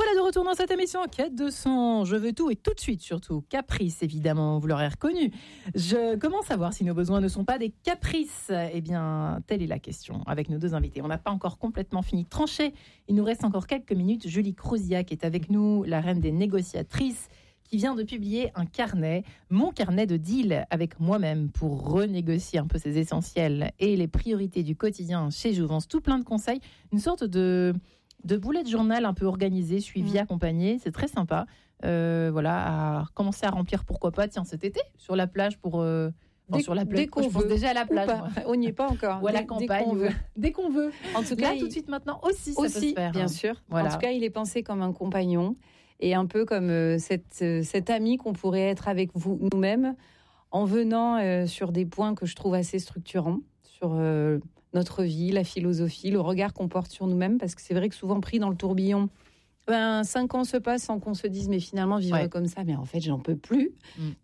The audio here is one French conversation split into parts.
voilà de retour dans cette émission Quête de sens. Je veux tout et tout de suite surtout. Caprice, évidemment, vous l'aurez reconnu. Je commence à voir si nos besoins ne sont pas des caprices. Eh bien, telle est la question avec nos deux invités. On n'a pas encore complètement fini de trancher. Il nous reste encore quelques minutes. Julie Crouziac est avec nous, la reine des négociatrices, qui vient de publier un carnet, mon carnet de deal avec moi-même pour renégocier un peu ses essentiels et les priorités du quotidien chez Jouvence. Tout plein de conseils, une sorte de bullet journal un peu organisé, suivi, accompagné. C'est très sympa. Voilà, à commencer à remplir, pourquoi pas, tiens, cet été, sur la plage pour... sur la plage, dès qu'on je pense veut, déjà à la plage. On n'y est pas encore. Ou à la campagne. Dès qu'on veut. En tout cas, tout de suite maintenant aussi, ça peut se faire. Bien sûr. Voilà. En tout cas, il est pensé comme un compagnon et un peu comme cet ami qu'on pourrait être avec vous, nous-mêmes, en venant sur des points que je trouve assez structurants, sur notre vie, la philosophie, le regard qu'on porte sur nous-mêmes, parce que c'est vrai que souvent pris dans le tourbillon, 5 ans se passent sans qu'on se dise mais finalement vivre comme ça, mais en fait j'en peux plus. Pourquoi ?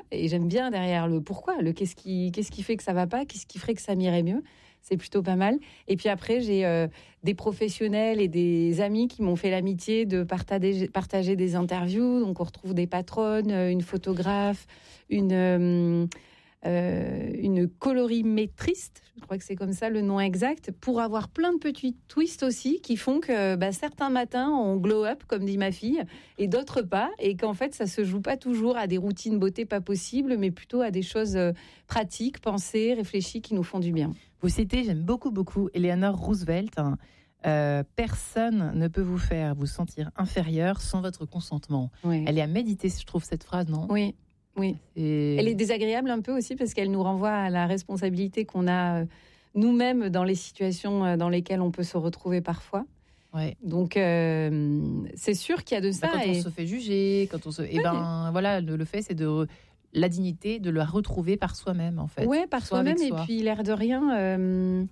Et j'aime bien derrière le pourquoi, le qu'est-ce qui fait que ça va pas, qu'est-ce qui ferait que ça m'irait mieux. C'est plutôt pas mal. Et puis après j'ai des professionnels et des amis qui m'ont fait l'amitié de partager des interviews. Donc on retrouve des patronnes, une photographe, une colorimétriste, je crois que c'est comme ça le nom exact, pour avoir plein de petits twists aussi qui font que certains matins on glow up, comme dit ma fille, et d'autres pas, et qu'en fait ça se joue pas toujours à des routines beauté pas possibles, mais plutôt à des choses pratiques, pensées, réfléchies, qui nous font du bien. Vous citez, j'aime beaucoup Eleanor Roosevelt. Personne ne peut vous faire vous sentir inférieur sans votre consentement. Oui. Elle est à méditer, je trouve, cette phrase, non ? Oui. Elle est désagréable un peu aussi parce qu'elle nous renvoie à la responsabilité qu'on a nous-mêmes dans les situations dans lesquelles on peut se retrouver parfois. Ouais. Donc c'est sûr qu'il y a de ça. Quand on se fait juger, quand on se, voilà, le fait c'est de la dignité de la retrouver par soi-même en fait. Ouais, par soi-même et puis l'air de rien.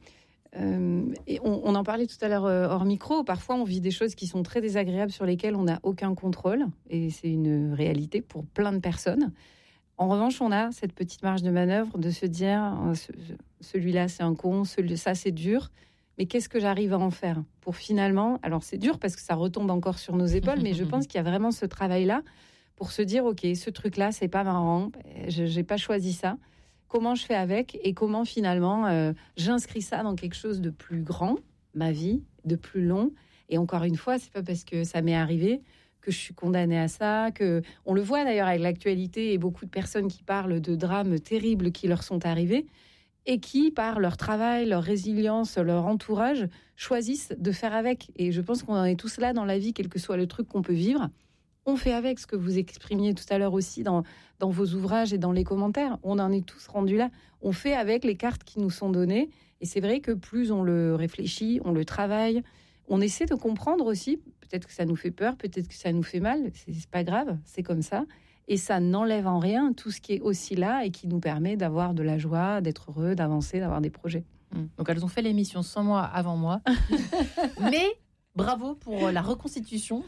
Et on en parlait tout à l'heure hors micro. Parfois, on vit des choses qui sont très désagréables sur lesquelles on n'a aucun contrôle, et c'est une réalité pour plein de personnes. En revanche, on a cette petite marge de manœuvre de se dire celui-là c'est un con, ça c'est dur, mais qu'est-ce que j'arrive à en faire pour finalement, alors c'est dur parce que ça retombe encore sur nos épaules, mais je pense qu'il y a vraiment ce travail-là pour se dire ok, ce truc-là c'est pas marrant, j'ai pas choisi ça. Comment je fais avec et comment finalement j'inscris ça dans quelque chose de plus grand, ma vie, de plus long. Et encore une fois, c'est pas parce que ça m'est arrivé que je suis condamnée à ça, que on le voit d'ailleurs avec l'actualité et beaucoup de personnes qui parlent de drames terribles qui leur sont arrivés et qui, par leur travail, leur résilience, leur entourage, choisissent de faire avec. Et je pense qu'on en est tous là dans la vie, quel que soit le truc qu'on peut vivre. On fait avec ce que vous exprimiez tout à l'heure aussi dans vos ouvrages et dans les commentaires. On en est tous rendus là. On fait avec les cartes qui nous sont données. Et c'est vrai que plus on le réfléchit, on le travaille, on essaie de comprendre aussi. Peut-être que ça nous fait peur, peut-être que ça nous fait mal. C'est pas grave, c'est comme ça. Et ça n'enlève en rien tout ce qui est aussi là et qui nous permet d'avoir de la joie, d'être heureux, d'avancer, d'avoir des projets. Donc elles ont fait l'émission 100 mois avant moi. Mais... bravo pour la reconstitution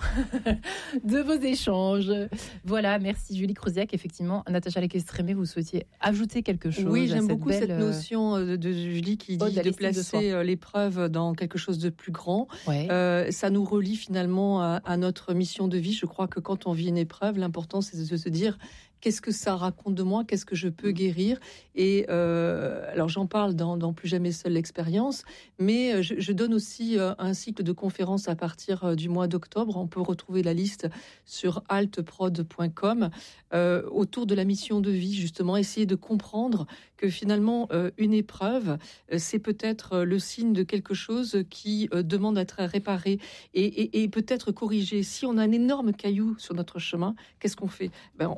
de vos échanges. Voilà, merci Julie Crouziac. Effectivement, Natacha Lequestremé, vous souhaitiez ajouter quelque chose? Oui, j'aime beaucoup cette notion de Julie qui dit de placer l'épreuve dans quelque chose de plus grand. Ouais. Ça nous relie finalement à notre mission de vie. Je crois que quand on vit une épreuve, l'important c'est de se dire qu'est-ce que ça raconte de moi, qu'est-ce que je peux guérir. Et alors j'en parle dans Plus jamais seule l'expérience, mais je donne aussi un cycle de conférences à partir du mois d'octobre. On peut retrouver la liste sur altprod.com autour de la mission de vie, justement, essayer de comprendre que finalement une épreuve, c'est peut-être le signe de quelque chose qui demande à être réparé et peut-être corrigé. Si on a un énorme caillou sur notre chemin, qu'est-ce qu'on fait ?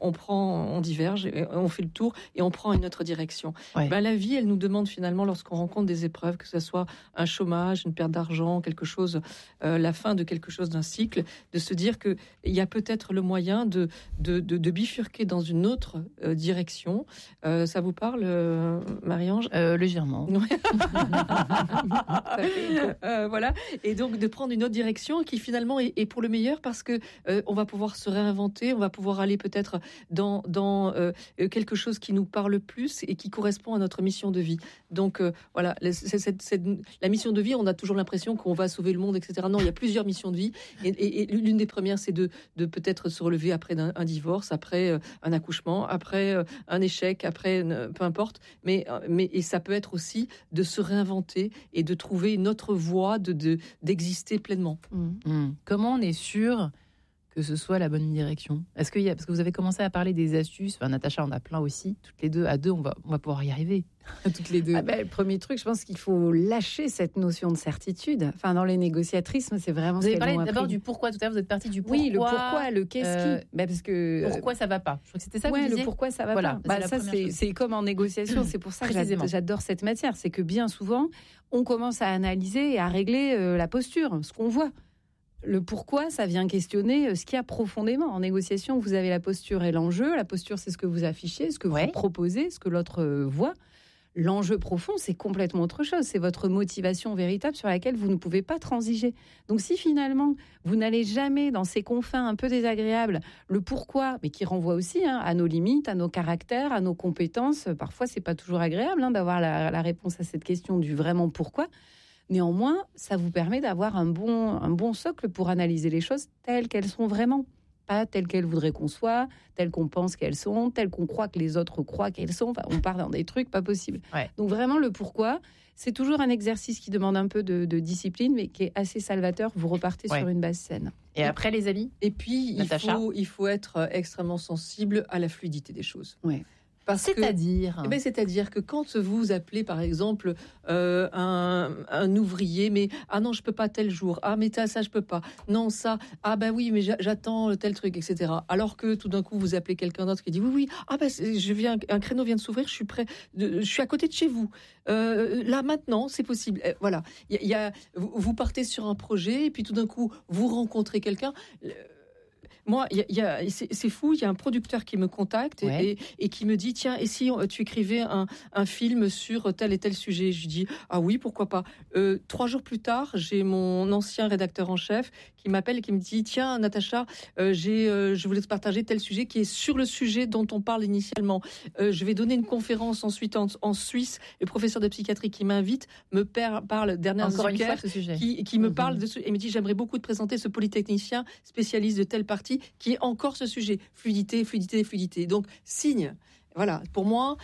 On diverge, on fait le tour et on prend une autre direction. Ouais. La vie, elle nous demande finalement, lorsqu'on rencontre des épreuves, que ce soit un chômage, une perte d'argent, quelque chose, la fin de quelque chose, d'un cycle, de se dire qu'il y a peut-être le moyen de bifurquer dans une autre direction. Ça vous parle, Marie-Ange ? Légèrement. Voilà. Et donc de prendre une autre direction qui finalement est pour le meilleur, parce que on va pouvoir se réinventer, on va pouvoir aller peut-être dans dans quelque chose qui nous parle plus et qui correspond à notre mission de vie. Donc voilà, la mission de vie, on a toujours l'impression qu'on va sauver le monde, etc. Non, il y a plusieurs missions de vie. Et l'une des premières, c'est de peut-être se relever après un divorce, après un accouchement, après un échec, après peu importe. Mais ça peut être aussi de se réinventer et de trouver notre voie d'exister pleinement. Comment on est sûr que ce soit la bonne direction? Parce que vous avez commencé à parler des astuces. Enfin, Natacha en a plein aussi. Toutes les deux, à deux, on va pouvoir y arriver. Toutes les deux. Le premier truc, je pense qu'il faut lâcher cette notion de certitude. Enfin, dans les négociatrices, c'est vraiment. Vous avez parlé d'abord du pourquoi. Tout à l'heure, vous êtes parti du pourquoi. Oui, le pourquoi, le qu'est-ce qui. Parce que pourquoi ça va pas. Je crois que c'était ça. Que vous disiez. Le pourquoi ça va pas. Ça, c'est comme en négociation. C'est pour ça que j'adore cette matière. C'est que bien souvent, on commence à analyser et à régler la posture, ce qu'on voit. Le pourquoi, ça vient questionner ce qu'il y a profondément. En négociation, vous avez la posture et l'enjeu. La posture, c'est ce que vous affichez, ce que vous proposez, ce que l'autre voit. L'enjeu profond, c'est complètement autre chose. C'est votre motivation véritable sur laquelle vous ne pouvez pas transiger. Donc si finalement, vous n'allez jamais dans ces confins un peu désagréables, le pourquoi, mais qui renvoie aussi à nos limites, à nos caractères, à nos compétences. Parfois, c'est pas toujours agréable d'avoir la réponse à cette question du vraiment pourquoi. Néanmoins, ça vous permet d'avoir un bon socle pour analyser les choses telles qu'elles sont vraiment. Pas telles qu'elles voudraient qu'on soit, telles qu'on pense qu'elles sont, telles qu'on croit que les autres croient qu'elles sont. Enfin, on part dans des trucs pas possibles. Ouais. Donc vraiment, le pourquoi, c'est toujours un exercice qui demande un peu de discipline, mais qui est assez salvateur. Vous repartez sur une base saine. Et après, les amis? Et puis, il faut être extrêmement sensible à la fluidité des choses. Ouais. C'est-à-dire que quand vous appelez par exemple un ouvrier, mais non je peux pas tel jour, mais ça je peux pas, non ça, oui mais j'attends tel truc, etc. Alors que tout d'un coup vous appelez quelqu'un d'autre qui dit oui, un créneau vient de s'ouvrir, je suis prêt, je suis à côté de chez vous, là maintenant c'est possible. Voilà, vous partez sur un projet et puis tout d'un coup vous rencontrez quelqu'un. Moi, c'est fou, il y a un producteur qui me contacte et qui me dit tiens, et si tu écrivais un film sur tel et tel sujet? Je dis ah oui, pourquoi pas. 3 jours plus tard, j'ai mon ancien rédacteur en chef qui m'appelle et qui me dit tiens Natacha, je voulais te partager tel sujet qui est sur le sujet dont on parle initialement. Je vais donner une conférence ensuite en Suisse. Le professeur de psychiatrie qui m'invite me parle dernière qui me parle de ce, et me dit j'aimerais beaucoup te présenter ce polytechnicien spécialiste de telle partie qui est encore ce sujet, fluidité. Donc, signe. Voilà, pour moi,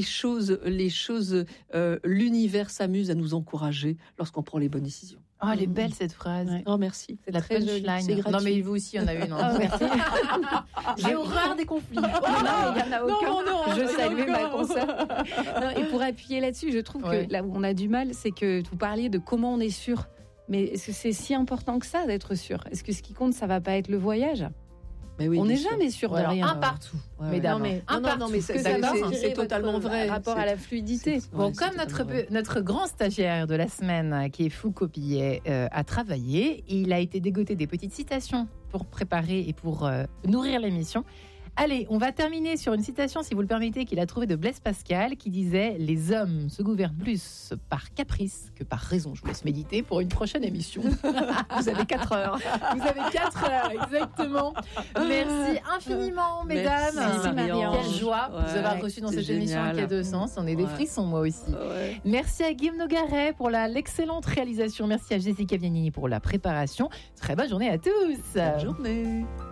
l'univers s'amuse à nous encourager lorsqu'on prend les bonnes décisions. Oh, elle est belle cette phrase. Ouais. Oh, merci. C'est la punchline. Non, mais vous aussi, on a une. Merci. J'ai horreur des conflits. Non, il n'y en a aucun. Non, je salue ma consoeur. Et pour appuyer là-dessus, je trouve que là où on a du mal, c'est que vous parliez de comment on est sûr. Mais est-ce que c'est si important que ça d'être sûr? Est-ce que ce qui compte, ça va pas être le voyage? Mais oui, on n'est jamais sûr de rien. Un partout, mesdames. Non, mais c'est totalement vrai. Rapport à la fluidité. Bon, comme notre grand stagiaire de la semaine, qui est Foucault Pillet, a travaillé, il a été dégoté des petites citations pour préparer et pour nourrir l'émission. Allez, on va terminer sur une citation, si vous le permettez, qu'il a trouvée de Blaise Pascal, qui disait « Les hommes se gouvernent plus par caprice que par raison ». Je vous laisse méditer pour une prochaine émission. Vous avez 4 heures. Vous avez 4 heures, exactement. Merci infiniment, mesdames. Merci, Marie-Ange. Quelle joie de vous avoir reçu dans cette émission qui a 2 sens. On est des frissons, moi aussi. Merci à Guillaume Nogaret pour l'excellente réalisation. Merci à Jessica Viannini pour la préparation. Très bonne journée à tous. Bonne journée.